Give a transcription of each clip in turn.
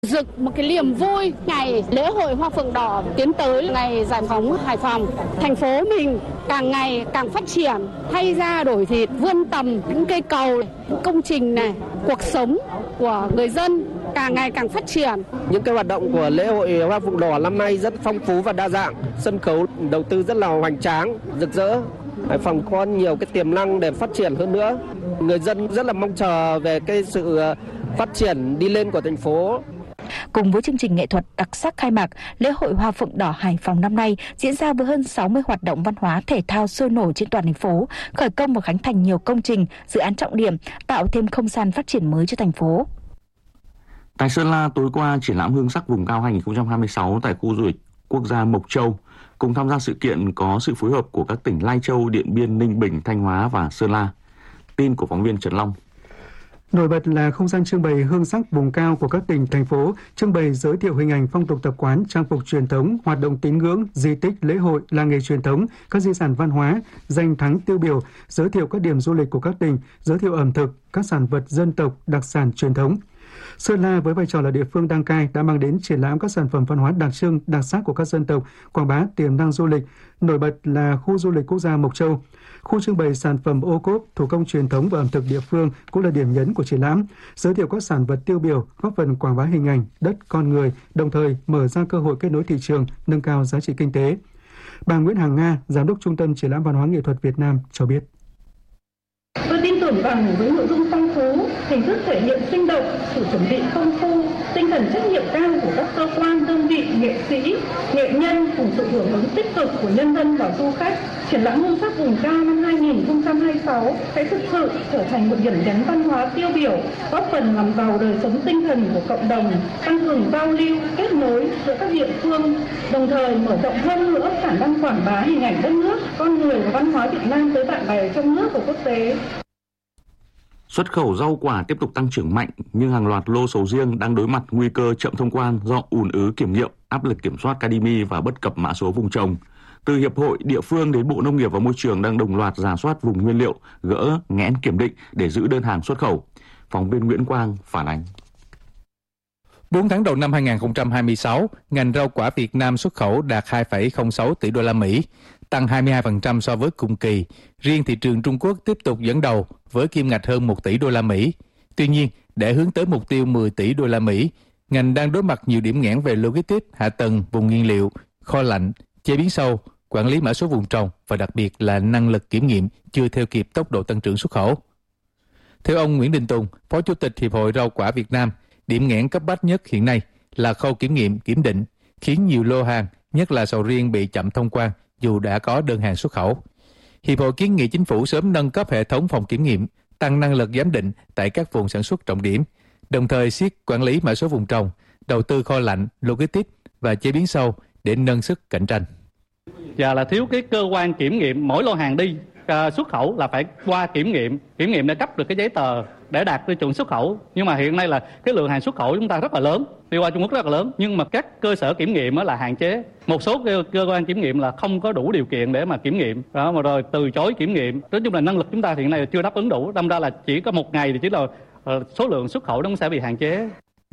Rực một cái niềm vui ngày lễ hội Hoa Phượng Đỏ tiến tới ngày giải phóng Hải Phòng. Thành phố mình càng ngày càng phát triển, thay ra đổi thịt, vươn tầm những cây cầu, những công trình này, cuộc sống của người dân càng ngày càng phát triển. Những cái hoạt động của lễ hội Hoa Phượng Đỏ năm nay rất phong phú và đa dạng, sân khấu đầu tư rất là hoành tráng, rực rỡ. Hải Phòng có nhiều cái tiềm năng để phát triển hơn nữa. Người dân rất là mong chờ về cái sự phát triển đi lên của thành phố. Cùng với chương trình nghệ thuật đặc sắc khai mạc, lễ hội Hoa Phượng Đỏ Hải Phòng năm nay diễn ra với hơn 60 hoạt động văn hóa thể thao sôi nổi trên toàn thành phố, khởi công và khánh thành nhiều công trình, dự án trọng điểm, tạo thêm không gian phát triển mới cho thành phố. Tại Sơn La, tối qua, triển lãm Hương sắc vùng cao 2026 tại khu du lịch quốc gia Mộc Châu. Cùng tham gia sự kiện có sự phối hợp của các tỉnh Lai Châu, Điện Biên, Ninh Bình, Thanh Hóa và Sơn La. Tin của phóng viên Trần Long. Nổi bật là không gian trưng bày hương sắc vùng cao của các tỉnh, thành phố, trưng bày giới thiệu hình ảnh phong tục tập quán, trang phục truyền thống, hoạt động tín ngưỡng, di tích, lễ hội, làng nghề truyền thống, các di sản văn hóa, danh thắng tiêu biểu, giới thiệu các điểm du lịch của các tỉnh, giới thiệu ẩm thực, các sản vật dân tộc, đặc sản truyền thống. Sơn La với vai trò là địa phương đăng cai đã mang đến triển lãm các sản phẩm văn hóa đặc trưng, đặc sắc của các dân tộc, quảng bá tiềm năng du lịch. Nổi bật là khu du lịch quốc gia Mộc Châu. Khu trưng bày sản phẩm ô cốp, thủ công truyền thống và ẩm thực địa phương cũng là điểm nhấn của triển lãm, giới thiệu các sản vật tiêu biểu, góp phần quảng bá hình ảnh, đất, con người, đồng thời mở ra cơ hội kết nối thị trường, nâng cao giá trị kinh tế. Bà Nguyễn Hằng Nga, Giám đốc Trung tâm Triển lãm Văn hóa Nghệ thuật Việt Nam cho biết. Tôi tin tưởng rằng với nội dung phong phú, hình thức thể hiện sinh động, sự chuẩn bị công phu, tinh thần trách nhiệm cao của các cơ quan, đơn vị, nghệ sĩ, nghệ nhân cùng sự hưởng ứng tích cực của nhân dân và du khách, triển lãm hương sắc vùng cao năm 2026 sẽ thực sự trở thành một điểm nhấn văn hóa tiêu biểu, góp phần làm giàu đời sống tinh thần của cộng đồng, tăng cường giao lưu, kết nối giữa các địa phương, đồng thời mở rộng hơn nữa khả năng quảng bá hình ảnh đất nước, con người và văn hóa Việt Nam tới bạn bè trong nước và quốc tế. Xuất khẩu rau quả tiếp tục tăng trưởng mạnh, nhưng hàng loạt lô sầu riêng đang đối mặt nguy cơ chậm thông quan do ùn ứ kiểm nghiệm, áp lực kiểm soát Cademy và bất cập mã số vùng trồng. Từ hiệp hội, địa phương đến Bộ Nông nghiệp và Môi trường đang đồng loạt rà soát vùng nguyên liệu, gỡ nghẽn kiểm định để giữ đơn hàng xuất khẩu. Phóng viên Nguyễn Quang phản ánh. 4 tháng đầu năm 2026, ngành rau quả Việt Nam xuất khẩu đạt 2,06 tỷ đô la Mỹ, tăng 22% so với cùng kỳ. Riêng thị trường Trung Quốc tiếp tục dẫn đầu với kim ngạch hơn 1 tỷ đô la Mỹ. Tuy nhiên, để hướng tới mục tiêu 10 tỷ đô la Mỹ, ngành đang đối mặt nhiều điểm nghẽn về logistics, hạ tầng, vùng nguyên liệu, kho lạnh, chế biến sâu, quản lý mã số vùng trồng và đặc biệt là năng lực kiểm nghiệm chưa theo kịp tốc độ tăng trưởng xuất khẩu. Theo ông Nguyễn Đình Tùng, Phó Chủ tịch Hiệp hội Rau quả Việt Nam, điểm nghẽn cấp bách nhất hiện nay là khâu kiểm nghiệm, kiểm định, khiến nhiều lô hàng, nhất là sầu riêng bị chậm thông quan dù đã có đơn hàng xuất khẩu. Hiệp hội kiến nghị chính phủ sớm nâng cấp hệ thống phòng kiểm nghiệm, tăng năng lực giám định tại các vùng sản xuất trọng điểm, đồng thời siết quản lý mã số vùng trồng, đầu tư kho lạnh, logistics và chế biến sâu để nâng sức cạnh tranh. Giờ là thiếu cái cơ quan kiểm nghiệm, mỗi lô hàng đi xuất khẩu là phải qua kiểm nghiệm để cấp được cái giấy tờ để đạt tiêu chuẩn xuất khẩu. Nhưng mà hiện nay là cái lượng hàng xuất khẩu chúng ta rất là lớn, đi qua Trung Quốc rất là lớn, nhưng mà các cơ sở kiểm nghiệm là hạn chế. Một số cơ quan kiểm nghiệm là không có đủ điều kiện để mà kiểm nghiệm, đó mà rồi từ chối kiểm nghiệm. Nói chung là năng lực chúng ta hiện nay là chưa đáp ứng đủ, đâm ra là chỉ có một ngày thì chỉ là số lượng xuất khẩu nó sẽ bị hạn chế.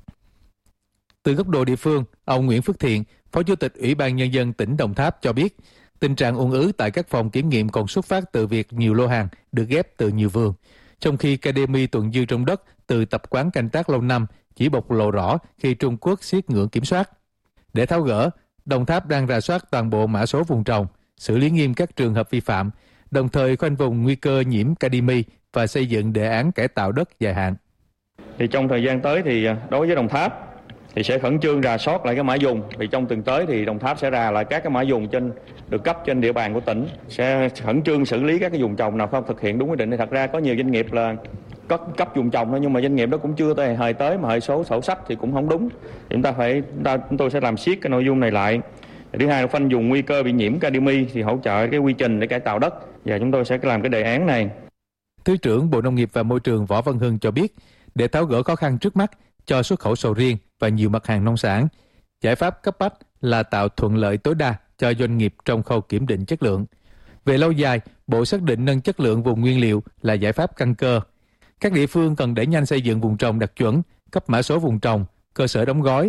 Từ góc độ địa phương, ông Nguyễn Phước Thiện, Phó Chủ tịch Ủy ban Nhân dân tỉnh Đồng Tháp cho biết, tình trạng ùn ứ tại các phòng kiểm nghiệm còn xuất phát từ việc nhiều lô hàng được ghép từ nhiều vườn, trong khi Cademy tuần dư trong đất từ tập quán canh tác lâu năm chỉ bộc lộ rõ khi Trung Quốc siết ngưỡng kiểm soát. Để tháo gỡ, Đồng Tháp đang rà soát toàn bộ mã số vùng trồng, xử lý nghiêm các trường hợp vi phạm, đồng thời khoanh vùng nguy cơ nhiễm Cademy và xây dựng đề án cải tạo đất dài hạn. Thì trong thời gian tới thì đối với Đồng Tháp thì sẽ khẩn trương rà soát lại cái mã vùng. Thì trong tuần tới thì Đồng Tháp sẽ rà lại các cái mã vùng được cấp trên địa bàn của tỉnh, sẽ khẩn trương xử lý các cái vùng trồng nào không thực hiện đúng quy định. Thì thật ra có nhiều doanh nghiệp là có cấp vùng trồng thôi, nhưng mà doanh nghiệp đó cũng chưa tới mà hệ số sổ sách thì cũng không đúng. Thì chúng tôi sẽ làm siết cái nội dung này lại. Thứ hai là khoanh vùng nguy cơ bị nhiễm Cademy thì hỗ trợ cái quy trình để cải tạo đất, và chúng tôi sẽ làm cái đề án này. Thứ trưởng Bộ Nông nghiệp và Môi trường Võ Văn Hưng cho biết, để tháo gỡ khó khăn trước mắt cho xuất khẩu sầu riêng và nhiều mặt hàng nông sản, giải pháp cấp bách là tạo thuận lợi tối đa cho doanh nghiệp trong khâu kiểm định chất lượng. Về lâu dài, Bộ xác định nâng chất lượng vùng nguyên liệu là giải pháp căn cơ. Các địa phương cần đẩy nhanh xây dựng vùng trồng đạt chuẩn, cấp mã số vùng trồng, cơ sở đóng gói